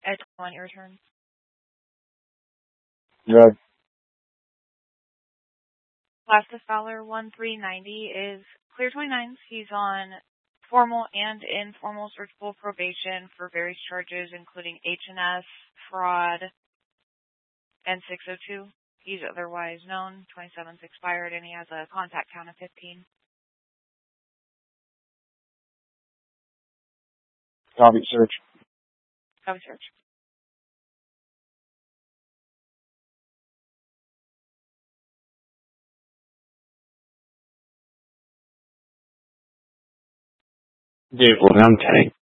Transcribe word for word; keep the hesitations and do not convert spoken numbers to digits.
Ed, on your turn. Good. Plastic Fowler one three ninety is clear twenty-nines. He's on formal and informal searchable probation for various charges, including H and S, fraud, and six oh two. He's otherwise known. twenty-seven's expired, and he has a contact count of fifteen. Copy search. Copy search. Vehicle down tank.